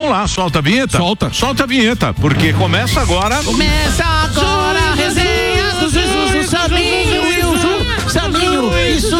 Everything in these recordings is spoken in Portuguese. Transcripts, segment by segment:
vamos lá, solta a vinheta? Solta a vinheta, porque começa agora. Começa agora a resenha do Saminho, isso.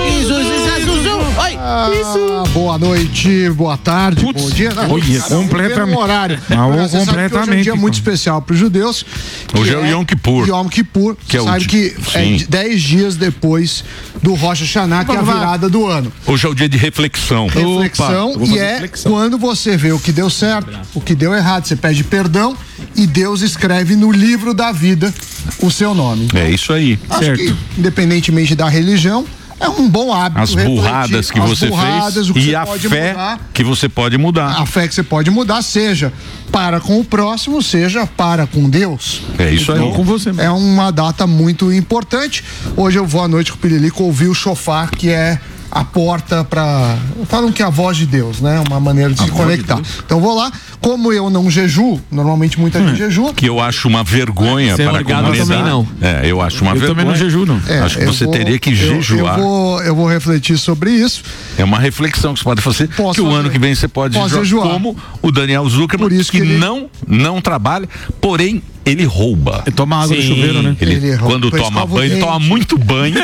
Oi. Boa noite, boa tarde, bom dia. Completamente. Horário. Completamente. Hoje é um dia muito especial para os judeus. Hoje é o Yom Kippur. Yom Kippur, que é sabe que é 10 dias depois do Rosh Hashanah, que é a virada do ano. Hoje é o dia de reflexão. Reflexão, e é quando você vê o que deu certo, o que deu errado, você pede perdão e Deus escreve no livro da vida o seu nome. É isso aí. Acho que, independentemente da religião, é um bom hábito. As burradas que você fez e a fé que você pode mudar. A fé que você pode mudar, seja para com o próximo, seja para com Deus. É isso aí. Então, Com você mesmo. É uma data muito importante. Hoje eu vou à noite com o Pililico ouvir o shofar, que é a porta para... Falam que é a voz de Deus, né? Uma maneira de se conectar. Então vou lá. Como eu não jejuo, normalmente muita gente jejua. Que eu acho uma vergonha para a comunidade. Eu também não. Eu acho uma vergonha. Eu também não jejuo, não. Acho que você teria que jejuar. Eu vou refletir sobre isso. É uma reflexão que você pode fazer. Que o ano que vem você pode jejuar. Como o Daniel Zuckerman, por isso que não trabalha, porém ele rouba. Ele toma água do chuveiro, né? Ele quando toma banho, ele toma muito banho.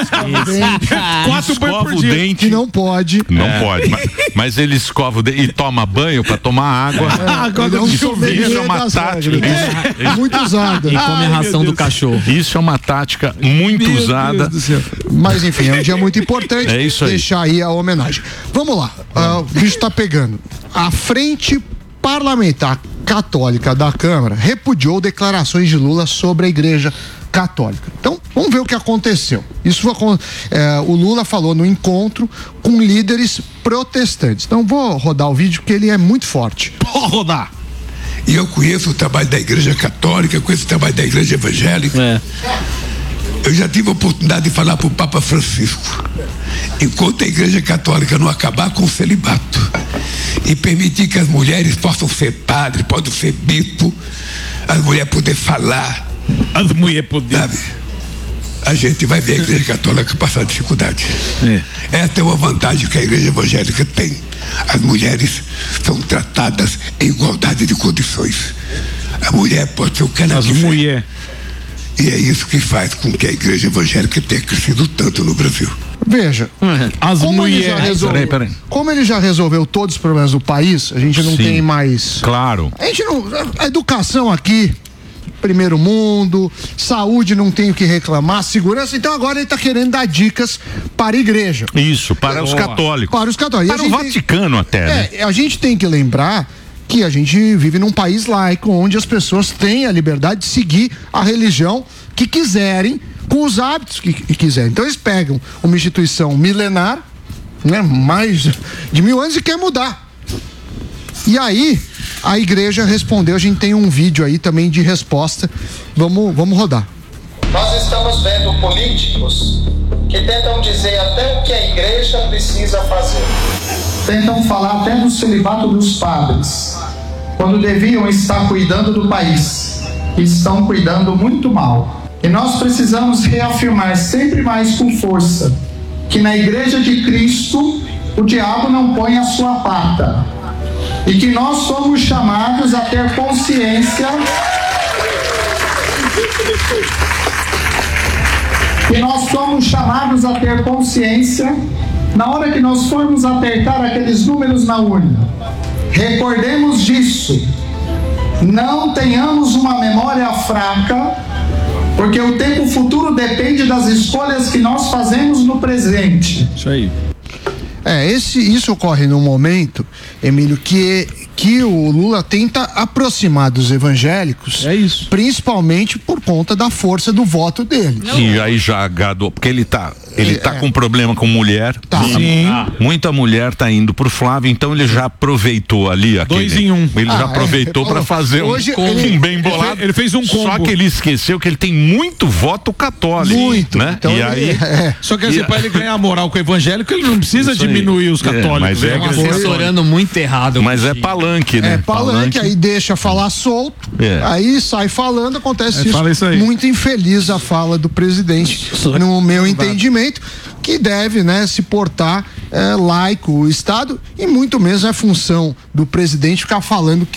4 banhos por dia. Dente. Que não pode. Não pode. Mas ele escova o dente e toma banho para tomar água. Isso é uma tática. Muito usada. E come a ração do cachorro. Isso é uma tática muito usada. Mas enfim, é um dia muito importante. É isso aí. Deixar aí a homenagem. Vamos lá. O bicho tá pegando. A Frente Parlamentar Católica da Câmara repudiou declarações de Lula sobre a Igreja Católica. Então, vamos ver o que aconteceu. O Lula falou no encontro com líderes protestantes. Então, vou rodar o vídeo porque ele é muito forte. Pode rodar. E eu conheço o trabalho da Igreja Católica, conheço o trabalho da Igreja Evangélica. Eu já tive a oportunidade de falar para o Papa Francisco. Enquanto a Igreja Católica não acabar com o celibato e permitir que as mulheres possam ser padre, possam ser bispo, as mulheres poderem falar, as mulheres poderem, a gente vai ver a Igreja Católica passar dificuldade. Essa é uma vantagem que a Igreja Evangélica tem. As mulheres são tratadas em igualdade de condições. A mulher pode ser o que ela quiser. E é isso que faz com que a Igreja Evangélica tenha crescido tanto no Brasil. Veja, como ele já resolveu todos os problemas do país, a gente não tem mais... Claro. A educação aqui, primeiro mundo, saúde não tem o que reclamar, segurança, então agora ele está querendo dar dicas para a igreja. Isso, para os católicos. Para os católicos. Para o Vaticano até, né? A gente tem que lembrar que a gente vive num país laico, onde as pessoas têm a liberdade de seguir a religião que quiserem, com os hábitos que quiserem. Então eles pegam uma instituição milenar, né, mais de 1000 anos, e quer mudar. E aí a igreja respondeu. A gente tem um vídeo aí também de resposta. Vamos rodar. Nós estamos vendo políticos que tentam dizer até o que a igreja precisa fazer. Tentam falar até do celibato dos padres, quando deviam estar cuidando do país, e estão cuidando muito mal. E nós precisamos reafirmar sempre mais com força que na Igreja de Cristo o diabo não põe a sua pata, e que nós somos chamados a ter consciência na hora que nós formos apertar aqueles números na urna. Recordemos disso. Não tenhamos uma memória fraca, porque o tempo futuro depende das escolhas que nós fazemos no presente. Isso aí. Isso ocorre num momento, Emílio, que o Lula tenta aproximar dos evangélicos, principalmente por conta da força do voto dele. E aí já agadou, porque ele tá com problema com mulher. Muita mulher tá indo pro Flávio, então ele já aproveitou ali 2 em 1. Ele já aproveitou para fazer um bem bolado. Ele fez um combo. Só que ele esqueceu que ele tem muito voto católico. Muito, né? Então e aí só que assim, para ele ganhar moral com o evangélico, ele não precisa diminuir os católicos. Mas assessorando muito errado. Mas é palanque, né? Palanque, aí deixa falar solto, aí sai falando, acontece isso. Muito infeliz a fala do presidente, no meu entendimento, que deve, né, se portar laico o Estado, e muito menos é função do presidente ficar falando